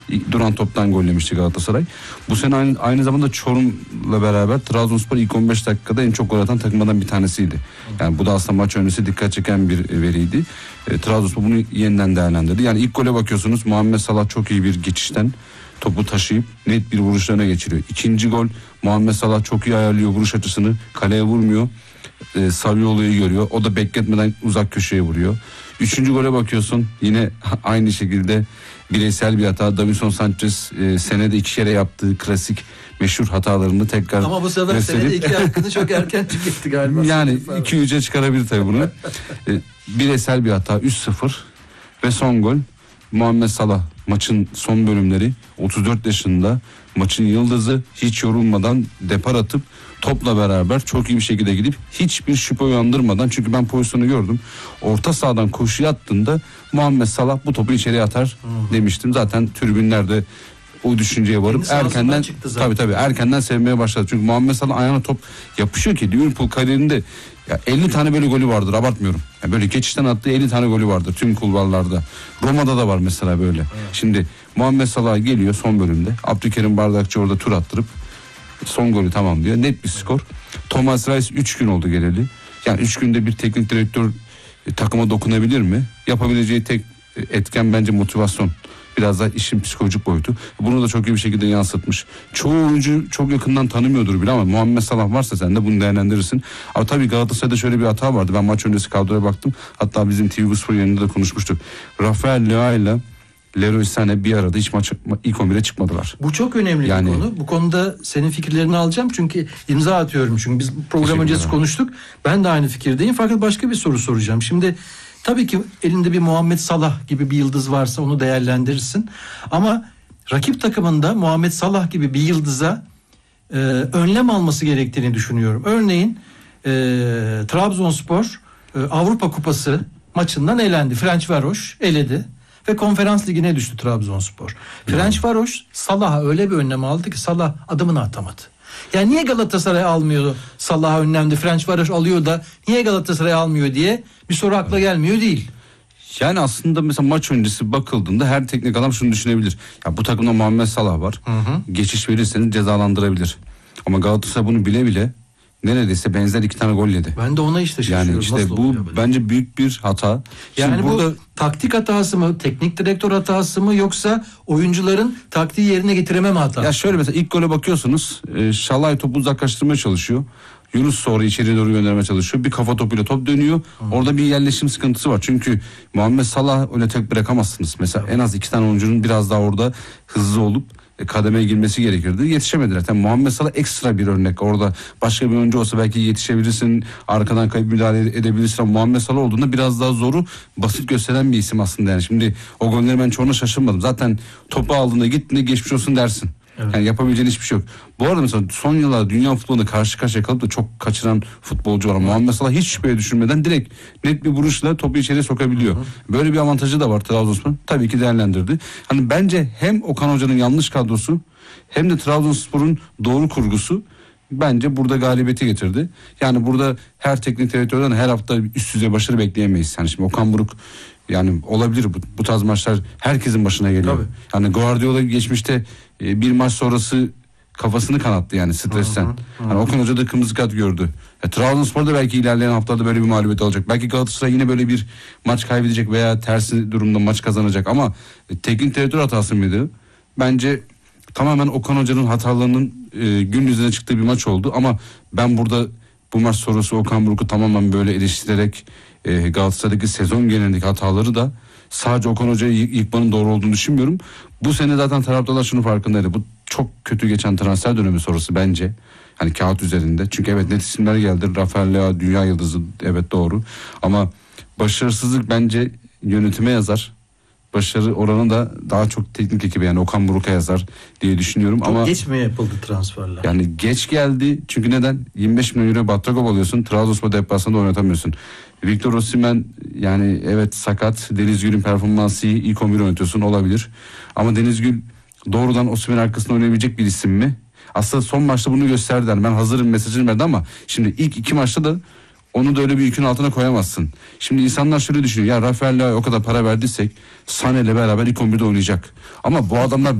duran toptan gollemişti Galatasaray. Bu sene aynı zamanda Çorum'la beraber Trabzonspor ilk 15 dakikada en çok gol atan takımlardan bir tanesiydi. Yani bu da aslında maç öncesi dikkat çeken bir veriydi. Trabzonspor bunu yeniden değerlendirdi. Yani ilk gole bakıyorsunuz, Muhammed Salah çok iyi bir geçişten topu taşıyıp net bir vuruşlarına geçiriyor. İkinci gol, Muhammed Salah çok iyi ayarlıyor vuruş açısını, kaleye vurmuyor. Saviolo'yu görüyor. O da bekletmeden uzak köşeye vuruyor. Üçüncü gole bakıyorsun, yine aynı şekilde bireysel bir hata. Davinson Sanchez senede 2 kere yaptığı klasik meşhur hatalarını tekrar ama bu sefer gösterip, senede 2 hakkını çok erken tüketti galiba. Yani 2-3'e çıkarabilir tabii bunu. Bireysel bir hata, 3-0 ve son gol. Muhammed Salah maçın son bölümleri, 34 yaşında, maçın yıldızı, hiç yorulmadan depar atıp topla beraber çok iyi bir şekilde gidip hiçbir şüphe uyandırmadan, çünkü ben pozisyonu gördüm, orta sahadan koşuya attığında Muhammed Salah bu topu içeriye atar demiştim. Zaten tribünlerde o düşünceye varıp erkenden erkenden sevmeye başladı. Çünkü Muhammed Salah ayağına top yapışıyor ki Liverpool kariyerinde ya 50 tane böyle golü vardır, abartmıyorum. Yani böyle geçişten attığı 50 tane golü vardır tüm kulvarlarda. Roma'da da var mesela böyle. Evet. Şimdi Muhammed Salah geliyor son bölümde. Abdülkerim Bardakçı orada tur attırıp son golü tamam diyor. Net bir skor. Thomas Reis 3 gün oldu geleli. Yani 3 günde bir teknik direktör takıma dokunabilir mi? Yapabileceği tek etken bence motivasyon. Biraz da işin psikolojik boyutu. Bunu da çok iyi bir şekilde yansıtmış. Çoğu oyuncu çok yakından tanımıyordur bile ama Muhammed Salah varsa sen de bunu değerlendirirsin. Ama tabii Galatasaray'da şöyle bir hata vardı. Ben maç öncesi kadroya baktım. Hatta bizim TV Spor yayınında da konuşmuştuk. Rafael Leao ile Leroy Sané bir arada hiç maç ilk 11'e çıkmadılar. Bu çok önemli bir konu. Bu konuda senin fikirlerini alacağım. Çünkü imza atıyorum. Çünkü biz program öncesi konuştuk. Ben de aynı fikirdeyim. Fakat başka bir soru soracağım. Şimdi tabii ki elinde bir Muhammed Salah gibi bir yıldız varsa onu değerlendirirsin. Ama rakip takımında Muhammed Salah gibi bir yıldıza önlem alması gerektiğini düşünüyorum. Örneğin Trabzonspor Avrupa Kupası maçından elendi. Ferencvaros eledi ve Konferans Ligi'ne düştü Trabzonspor. Ferencvaros Salah'a öyle bir önlem aldı ki Salah adımını atamadı. Yani niye Galatasaray almıyor Salah'a önlemde, Ferencvaros alıyor da niye Galatasaray almıyor diye bir soru akla gelmiyor değil. Yani aslında mesela maç öncesi bakıldığında her teknik adam şunu düşünebilir. Ya bu takımda Muhammed Salah var. Geçiş verirseniz cezalandırabilir. Ama Galatasaray bunu bile bile neredeyse benzer 2 tane gol yedi. Ben de ona işte şaşırıyorum. Yani işte bu bence büyük bir hata. Yani şimdi bu burada taktik hatası mı, teknik direktör hatası mı, yoksa oyuncuların taktiği yerine getirememe hatası? Ya şöyle mesela ilk gole bakıyorsunuz. Şalay topu uzaklaştırmaya çalışıyor. Yunus sonra içeriye doğru göndermeye çalışıyor. Bir kafa topuyla top dönüyor. Orada bir yerleşim sıkıntısı var. Çünkü Muhammed Salah öyle tek bırakamazsınız. Mesela en az 2 tane oyuncunun biraz daha orada hızlı olup kademeye girmesi gerekirdi. Yetişemediler. Tabii Muhammed Salah ekstra bir örnek. Orada başka bir oyuncu olsa belki yetişebilirsin. Arkadan kayıp müdahale edebilirsin. Ama Muhammed Salah olduğunda biraz daha zoru basit gösteren bir isim aslında. Yani şimdi o golleri ben çoğuna şaşırmadım. Zaten topu aldığında gittiğinde geçmiş olsun dersin. Evet. Yani yapabileceğin hiçbir şey yok. Bu arada mesela son yıllarda dünya futbolunda karşı karşıya kalıp da çok kaçıran futbolcu var. Muhammed Salah hiç şüpheye düşürmeden direkt net bir vuruşla topu içeriye sokabiliyor. Böyle bir avantajı da var Trabzonspor. Tabii ki değerlendirdi. Hani bence hem Okan Hoca'nın yanlış kadrosu hem de Trabzonspor'un doğru kurgusu bence burada galibiyeti getirdi. Yani burada her teknik direktörden her hafta üst düzey başarı bekleyemeyiz. Yani şimdi Okan Buruk yani olabilir bu tarz maçlar herkesin başına geliyor. Tabii. Yani Guardiola geçmişte bir maç sonrası kafasını kanattı yani stresten. Yani Okan Hoca da kırmızı kart gördü. Trabzonspor da belki ilerleyen haftalarda böyle bir mağlubiyet alacak. Belki Galatasaray yine böyle bir maç kaybedecek veya tersi durumda maç kazanacak ama teknik direktör hatası mıydı? Bence tamamen Okan Hoca'nın hatalarının gün yüzüne çıktığı bir maç oldu ama ben burada bu maç sonrası Okan Buruk'u tamamen böyle eleştirerek Galatasaray'daki sezon genelindeki hataları da sadece Okan Hoca'yı yıkmanın doğru olduğunu düşünmüyorum. Bu sene zaten taraftarlar şunu farkındaydı. Bu çok kötü geçen transfer dönemi sonrası bence. Hani kağıt üzerinde. Çünkü evet net isimler geldi. Rafael Leao dünya yıldızı, evet doğru. Ama başarısızlık bence yönetime yazar. Başarı oranı da daha çok teknik ekibe yani Okan Buruk'a yazar diye düşünüyorum. Çok ama geç mi yapıldı transferler? Yani geç geldi. Çünkü neden? 25 milyon euro Batagov alıyorsun. Trabzonspor deplasmanda oynatamıyorsun. Victor Osimhen yani evet sakat. Deniz Gül'ün performansı iyi. İlk 11 oynatıyorsun, olabilir. Ama Deniz Gül doğrudan Osimhen arkasında oynayabilecek bir isim mi? Aslında son maçta bunu gösterdiler. Ben hazırım mesajını verdi ama şimdi ilk 2 maçta da Onu da öyle bir yükün altına koyamazsın. Şimdi insanlar şöyle düşünüyor. Ya Rafael Leao'ya o kadar para verdiysek Sané ile beraber ilk 11'de oynayacak. Ama bu adamlar